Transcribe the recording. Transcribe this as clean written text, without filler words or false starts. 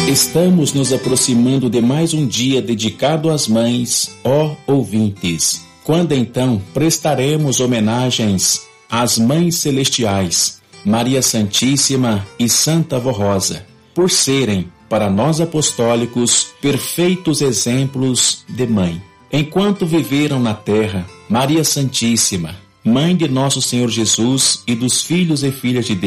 Estamos nos aproximando de mais um dia dedicado às mães, ó ouvintes. Quando então prestaremos homenagens às mães celestiais, Maria Santíssima e Santa Avó Rosa, por serem, para nós apostólicos, perfeitos exemplos de mãe. Enquanto viveram na terra, Maria Santíssima, Mãe de nosso Senhor Jesus e dos filhos e filhas de